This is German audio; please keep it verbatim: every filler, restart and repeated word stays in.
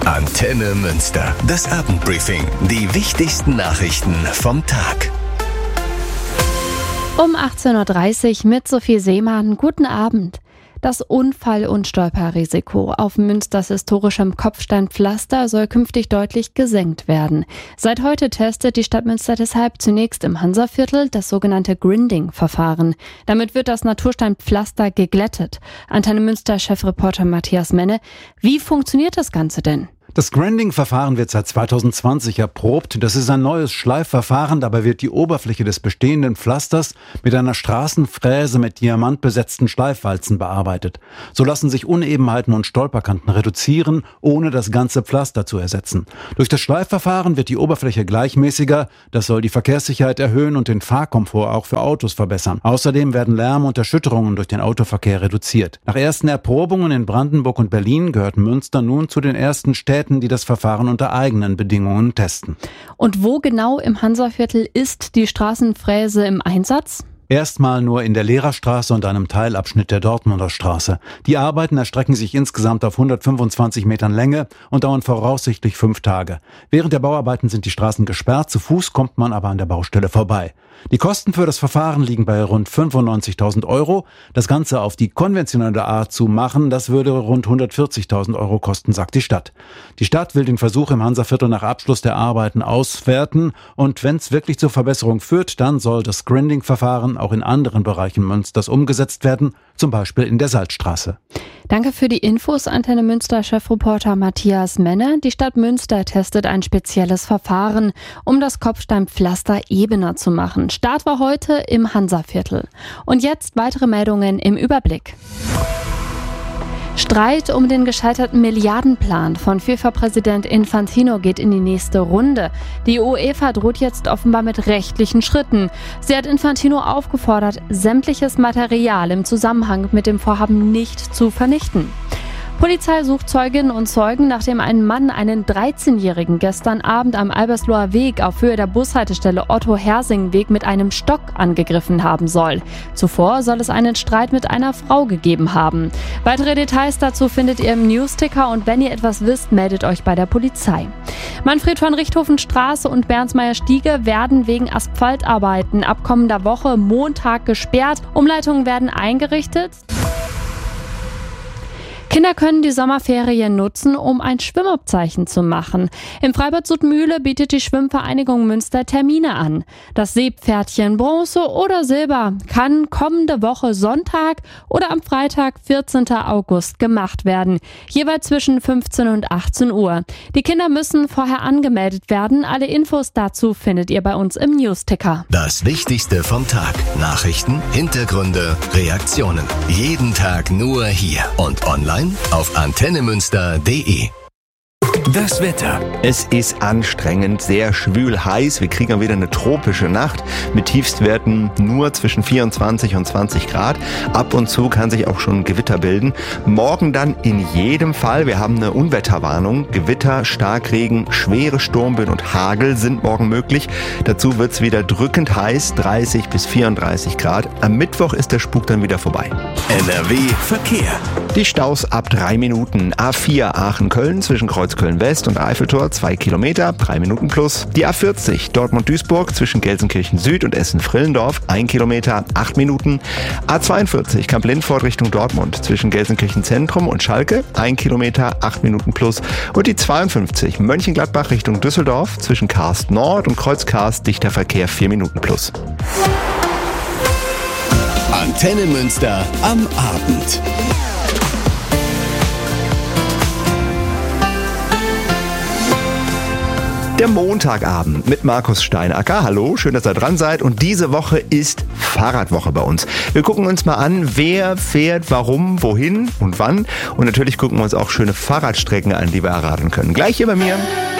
Antenne Münster. Das Abendbriefing. Die wichtigsten Nachrichten vom Tag. Um achtzehn Uhr dreißig mit Sophie Seemann. Guten Abend. Das Unfall- und Stolperrisiko auf Münsters historischem Kopfsteinpflaster soll künftig deutlich gesenkt werden. Seit heute testet die Stadt Münster deshalb zunächst im Hansaviertel das sogenannte Grinding-Verfahren. Damit wird das Natursteinpflaster geglättet. Antenne Münster-Chefreporter Matthias Menne. Wie funktioniert das Ganze denn? Das Grinding-Verfahren wird seit zweitausendzwanzig erprobt. Das ist ein neues Schleifverfahren. Dabei wird die Oberfläche des bestehenden Pflasters mit einer Straßenfräse mit diamantbesetzten Schleifwalzen bearbeitet. So lassen sich Unebenheiten und Stolperkanten reduzieren, ohne das ganze Pflaster zu ersetzen. Durch das Schleifverfahren wird die Oberfläche gleichmäßiger. Das soll die Verkehrssicherheit erhöhen und den Fahrkomfort auch für Autos verbessern. Außerdem werden Lärm und Erschütterungen durch den Autoverkehr reduziert. Nach ersten Erprobungen in Brandenburg und Berlin gehört Münster nun zu den ersten Städten, die das Verfahren unter eigenen Bedingungen testen. Und wo genau im Hansaviertel ist die Straßenfräse im Einsatz? Erstmal nur in der Lehrerstraße und einem Teilabschnitt der Dortmunder Straße. Die Arbeiten erstrecken sich insgesamt auf hundertfünfundzwanzig Metern Länge und dauern voraussichtlich fünf Tage. Während der Bauarbeiten sind die Straßen gesperrt, zu Fuß kommt man aber an der Baustelle vorbei. Die Kosten für das Verfahren liegen bei rund fünfundneunzigtausend Euro. Das Ganze auf die konventionelle Art zu machen, das würde rund hundertvierzigtausend Euro kosten, sagt die Stadt. Die Stadt will den Versuch im Hansaviertel nach Abschluss der Arbeiten auswerten und wenn es wirklich zur Verbesserung führt, dann soll das Grinding-Verfahren auch in anderen Bereichen Münsters umgesetzt werden, zum Beispiel in der Salzstraße. Danke für die Infos, Antenne Münster-Chefreporter Matthias Menne. Die Stadt Münster testet ein spezielles Verfahren, um das Kopfsteinpflaster ebener zu machen. Start war heute im Hansaviertel. Und jetzt weitere Meldungen im Überblick. Streit um den gescheiterten Milliardenplan von FIFA-Präsident Infantino geht in die nächste Runde. Die UEFA droht jetzt offenbar mit rechtlichen Schritten. Sie hat Infantino aufgefordert, sämtliches Material im Zusammenhang mit dem Vorhaben nicht zu vernichten. Polizei sucht Zeuginnen und Zeugen, nachdem ein Mann einen dreizehnjährigen gestern Abend am Albersloher Weg auf Höhe der Bushaltestelle Otto-Hersing-Weg mit einem Stock angegriffen haben soll. Zuvor soll es einen Streit mit einer Frau gegeben haben. Weitere Details dazu findet ihr im Newsticker und wenn ihr etwas wisst, meldet euch bei der Polizei. Manfred von Richthofen-Straße und Bernsmeier-Stiege werden wegen Asphaltarbeiten ab kommender Woche Montag gesperrt. Umleitungen werden eingerichtet. Kinder können die Sommerferien nutzen, um ein Schwimmabzeichen zu machen. Im Freibad Suttmühle bietet die Schwimmvereinigung Münster Termine an. Das Seepferdchen Bronze oder Silber kann kommende Woche Sonntag oder am Freitag, vierzehnten August, gemacht werden. Jeweils zwischen fünfzehn und achtzehn Uhr. Die Kinder müssen vorher angemeldet werden. Alle Infos dazu findet ihr bei uns im Newsticker. Das Wichtigste vom Tag. Nachrichten, Hintergründe, Reaktionen. Jeden Tag nur hier und online auf antennemünster punkt de. Das Wetter. Es ist anstrengend, sehr schwül heiß. Wir kriegen wieder eine tropische Nacht mit Tiefstwerten nur zwischen vierundzwanzig und zwanzig Grad. Ab und zu kann sich auch schon Gewitter bilden. Morgen dann in jedem Fall. Wir haben eine Unwetterwarnung. Gewitter, Starkregen, schwere Sturmböen und Hagel sind morgen möglich. Dazu wird es wieder drückend heiß, dreißig bis vierunddreißig Grad. Am Mittwoch ist der Spuk dann wieder vorbei. N R W Verkehr. Die Staus ab drei Minuten. A vier Aachen-Köln zwischen Kreuzköln-West und Eiffeltor zwei Kilometer, drei Minuten plus. Die A vierzig Dortmund-Duisburg zwischen Gelsenkirchen-Süd und Essen-Frillendorf, ein Kilometer, acht Minuten. A zweiundvierzig Kamp-Lindfort Richtung Dortmund zwischen Gelsenkirchen-Zentrum und Schalke, ein Kilometer, acht Minuten plus. Und die zweiundfünfzig Mönchengladbach Richtung Düsseldorf zwischen Karst Nord und Kreuz-Karst, dichter Verkehr, vier Minuten plus. Antenne Münster am Abend. Der Montagabend mit Markus Steinacker. Hallo, schön, dass ihr dran seid. Und diese Woche ist Fahrradwoche bei uns. Wir gucken uns mal an, wer fährt, warum, wohin und wann. Und natürlich gucken wir uns auch schöne Fahrradstrecken an, die wir erraten können. Gleich hier bei mir.